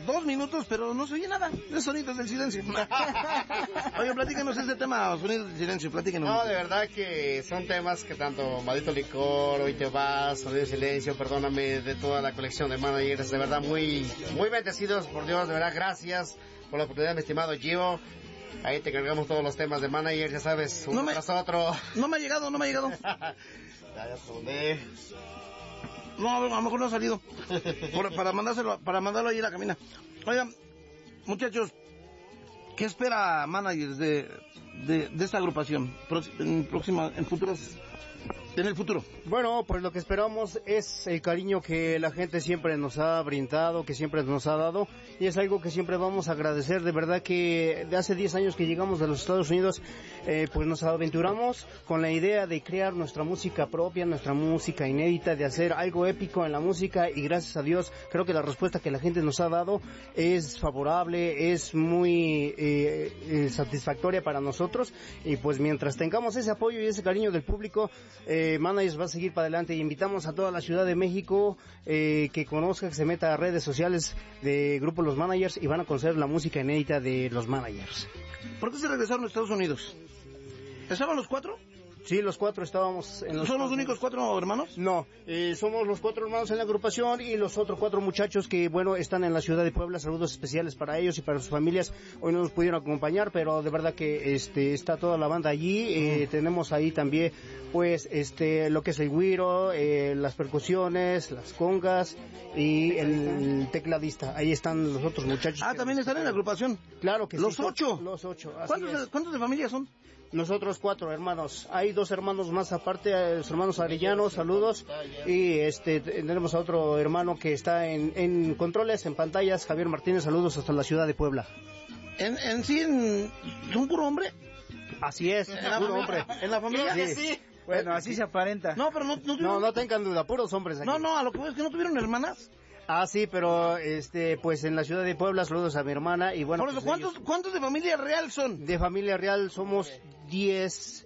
2 minutos, pero no se oye nada. Es sonidos del silencio. Oye, platícanos este tema, sonidos del silencio, platícanos. No, de verdad que son temas que tanto Maldito Licor, Hoy Te Vas, Sonido del Silencio, Perdóname, de toda la colección de managers, de verdad muy bendecidos por Dios, de verdad gracias por la oportunidad, mi estimado Gio. Ahí te cargamos todos los temas de manager, ya sabes, uno tras otro. No me ha llegado. Ya te mandé. No, a lo mejor no ha salido. Para mandarlo ahí a la cabina. Oigan, muchachos, ¿qué espera managers de esta agrupación en el futuro? Bueno, pues lo que esperamos es el cariño que la gente siempre nos ha brindado, que siempre nos ha dado, y es algo que siempre vamos a agradecer. De verdad que de hace 10 años que llegamos de los Estados Unidos, pues nos aventuramos con la idea de crear nuestra música propia, nuestra música inédita, de hacer algo épico en la música, y gracias a Dios creo que la respuesta que la gente nos ha dado es favorable, es muy satisfactoria para nosotros, y pues mientras tengamos ese apoyo y ese cariño del público, Managers va a seguir para adelante, y invitamos a toda la Ciudad de México que conozca, que se meta a redes sociales de Grupo Los Managers y van a conocer la música inédita de Los Managers. ¿Por qué se regresaron a Estados Unidos? ¿Estaban los 4? Sí, los 4 estábamos en los... ¿Son los únicos 4 hermanos? No, somos los 4 hermanos en la agrupación y los otros 4 muchachos que, bueno, están en la ciudad de Puebla. Saludos especiales para ellos y para sus familias. Hoy no nos pudieron acompañar, pero de verdad que está toda la banda allí. Tenemos ahí también, pues, lo que es el güiro, las percusiones, las congas y el tecladista. Ahí están los otros muchachos. También están en la agrupación. Claro que los sí. 8. Los 8. ¿Cuántos de familia son? Nosotros 4 hermanos. Hay 2 hermanos más aparte, los hermanos Arellano, saludos. Y tenemos a otro hermano que está en controles, en pantallas, Javier Martínez, saludos hasta la ciudad de Puebla. ¿En sí son puro hombre? Así es, puro hombre. ¿En la familia? Sí. Bueno, así se aparenta. No, pero no tengan duda, puros hombres aquí. No, a lo que voy es que no tuvieron hermanas. Sí, pero pues en la ciudad de Puebla, saludos a mi hermana y bueno. Por eso, pues ¿cuántos de familia real son? De familia real somos 10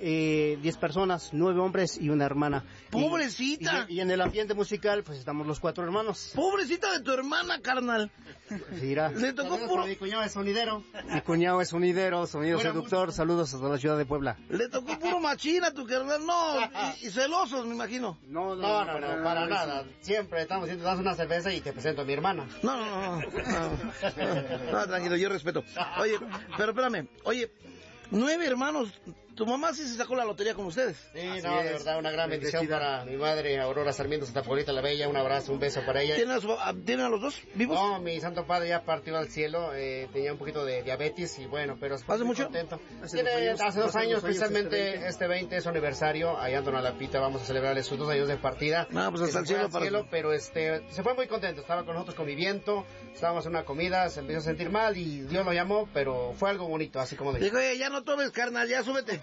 personas, 9 hombres y una hermana. ¡Pobrecita! Y en el ambiente musical, pues estamos los 4 hermanos. ¡Pobrecita de tu hermana, carnal! Pues irá. Le tocó puro... Mi cuñado es sonidero. Sonido seductor, saludos hasta la ciudad de Puebla. Le tocó puro machín a tu carnal, no, y celosos, me imagino. No, para nada. Siempre estamos haciendo una cerveza y te presento a mi hermana. No, tranquilo, yo respeto. Oye, pero espérame, 9 hermanos. ¿Tu mamá sí se sacó la lotería con ustedes? Sí, de verdad, una gran bendición para mi madre, Aurora Sarmiento Santa Paulita la Bella. Un abrazo, un beso para ella. ¿Tienen a los 2 vivos? No, mi santo padre ya partió al cielo, tenía un poquito de diabetes y bueno, pero ¿Hace mucho? Contento. Hace 2 años, precisamente este 20 es su aniversario, allá en Tonalapita vamos a celebrarle sus 2 años de partida. Pues hasta el cielo. Pero se fue muy contento, estaba con nosotros conviviendo, estábamos en una comida, se empezó a sentir mal y Dios lo llamó, pero fue algo bonito, así como dijo, ya no tomes, carnal, ya súbete.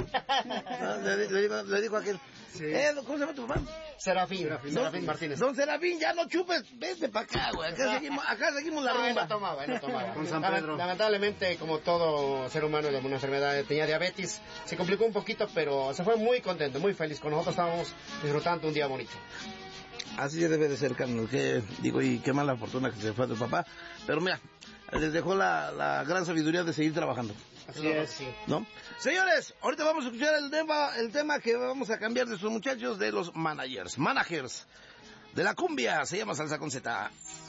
Le dijo aquel. Sí. ¿Cómo se llama tu papá? Serafín Martínez. Don Serafín, ya no chupes, vete para acá, güey. Acá seguimos la rumba. Él no tomaba. Con San Pedro. Lamentablemente, como todo ser humano de una enfermedad, tenía diabetes. Se complicó un poquito, pero se fue muy contento, muy feliz. Con nosotros estábamos disfrutando un día bonito. Así debe de ser, carnal. Y qué mala fortuna que se fue tu papá. Pero mira, les dejó la gran sabiduría de seguir trabajando. Así es. ¿No? Señores, ahorita vamos a escuchar el tema que vamos a cambiar de estos muchachos de los managers de la cumbia, se llama Salsa con Z.